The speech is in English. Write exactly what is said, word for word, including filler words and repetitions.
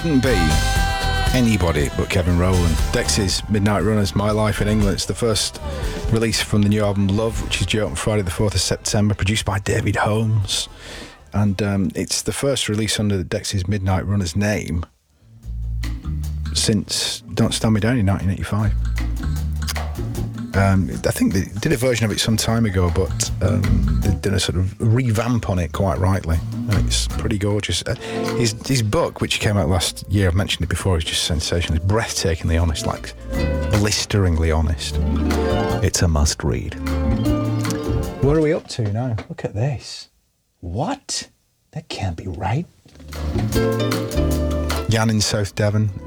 couldn't be anybody but Kevin Rowland. Dexys Midnight Runners, My Life in England. It's the first release from the new album Love, which is due out on Friday the fourth of September, produced by David Holmes. And um, it's the first release under the Dexys Midnight Runners name since Don't Stand Me Down in nineteen eighty-five. Um, I think they did a version of it some time ago, but um, they did a sort of revamp on it quite rightly, and it's pretty gorgeous. Uh, his his book, which came out last year, I've mentioned it before, is just sensational. It's breathtakingly honest, like blisteringly honest. It's a must read. What are we up to now? Look at this. What? That can't be right. Jan in South Devon